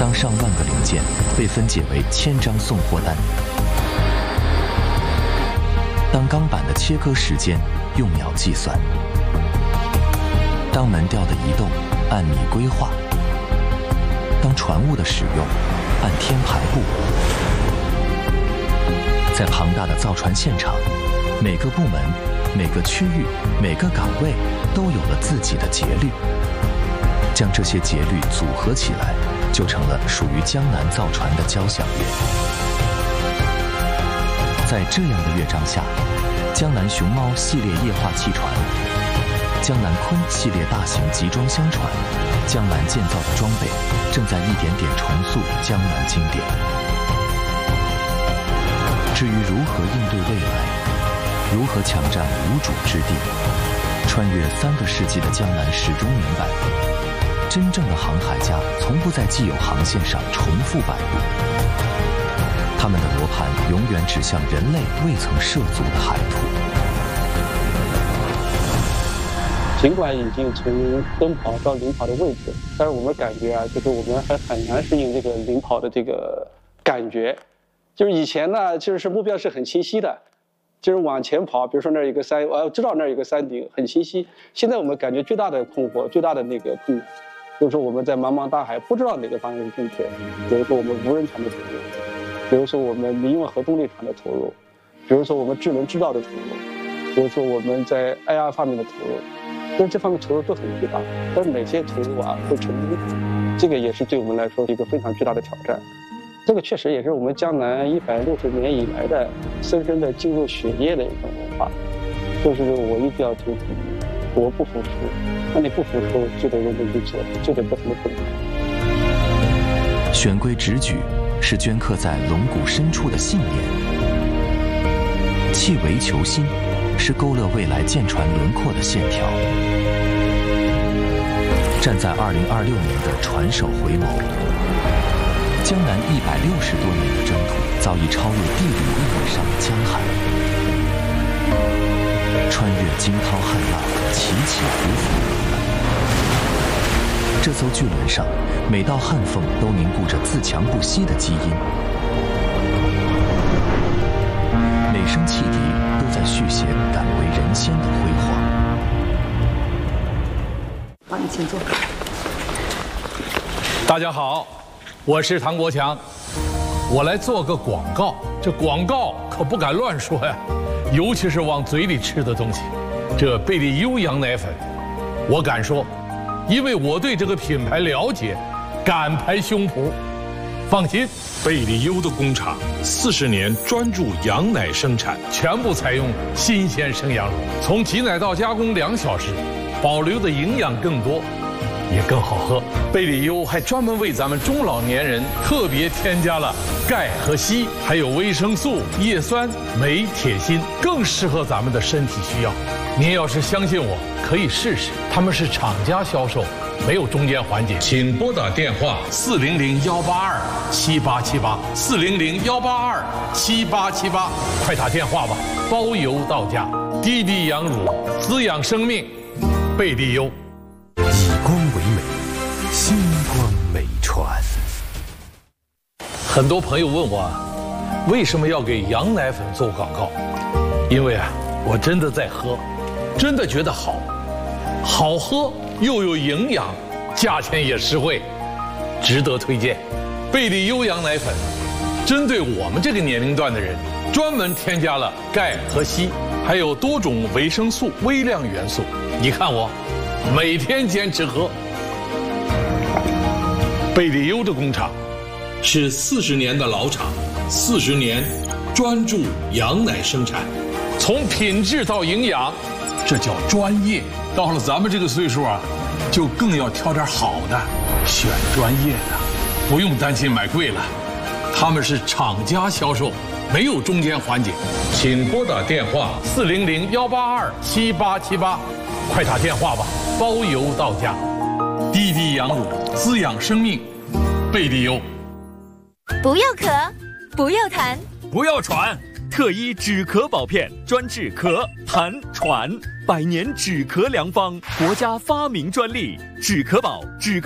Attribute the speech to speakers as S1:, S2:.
S1: 当上万个零件被分解为1000张送货单，当钢板的切割时间用秒计算，当门吊的移动按米规划，当船坞的使用按天排布。在庞大的造船现场，每个部门、每个区域、每个岗位都有了自己的节律，将这些节律组合起来，就成了属于江南造船的交响乐。在这样的乐章下，江南熊猫系列液化气船、江南鲲系列大型集装箱船，江南建造的装备正在一点点重塑江南经典。至于如何应对未来，如何抢占无主之地，穿越3个世纪的江南始终明白，真正的航海家从不在既有航线上重复摆布，他们的罗盘永远指向人类未曾涉足的海土。
S2: 尽管已经从奔跑到领跑的位置，但是我们感觉就是我们还很难适应这个领跑的这个感觉。就是以前呢，就是目标是很清晰的，就是往前跑，比如说那儿有个山，我知道那儿有个山顶，很清晰。现在我们感觉最大的困惑、最大的那个困难，就是说我们在茫茫大海不知道哪个方向是正确。比如说我们无人船的投入，比如说我们民用核动力船的投入，比如说我们智能制造的投入，比如说我们在 AI 方面的投入，但是这方面投入都很巨大，但是哪些投入会成功，这个也是对我们来说一个非常巨大的挑战。这个确实也是我们江南160年以来的深深的进入血液的一种文化，就是我一定要争第一，我不服输。那你不服输，就得认真去做，就得不停的奋斗。
S1: 选规直举是镌刻在龙骨深处的信念，弃围求新是勾勒未来舰船轮廓的线条。站在2026年的船首回眸，江南160多年的征途早已超越地理位置上的江海，穿越惊涛骇浪，起起伏伏。这艘巨轮上，每道焊缝都凝固着自强不息的基因，每声汽笛都在续写敢为人先的辉煌。
S3: 好，你请坐。
S4: 大家好，我是唐国强，我来做个广告。这广告可不敢乱说呀，尤其是往嘴里吃的东西。这贝利优羊奶粉，我敢说，因为我对这个品牌了解，敢拍胸脯。放心，
S5: 贝利优的工厂40年专注羊奶生产，
S4: 全部采用新鲜生羊乳，从挤奶到加工2小时，保留的营养更多，也更好喝。贝利优还专门为咱们中老年人特别添加了钙和硒，还有维生素、叶酸、镁、铁、锌，更适合咱们的身体需要。您要是相信我，可以试试。他们是厂家销售，没有中间环节。请拨打电话400-182-7878，400-182-7878，快打电话吧，包邮到家。滴滴羊乳，滋养生命，贝利优。
S6: 以光为美，星光美传。
S4: 很多朋友问我，为什么要给羊奶粉做广告？因为我真的在喝，真的觉得好，好喝又有营养，价钱也实惠，值得推荐。贝利优羊奶粉，针对我们这个年龄段的人，专门添加了钙和硒，还有多种维生素、微量元素。你看我，每天坚持喝。贝利优的工厂是40年的老厂，40年专注羊奶生产，从品质到营养，这叫专业。到了咱们这个岁数就更要挑点好的，选专业的，不用担心买贵了。他们是厂家销售，没有中间环节。请拨打电话400-182-7878，快打电话吧，包邮到家。滴滴羊乳，滋养生命，贝利优。
S7: 不要咳，不要痰，
S8: 不要喘，特医止咳宝片专治咳、痰、喘，100年止咳良方，国家发明专利，止咳宝止。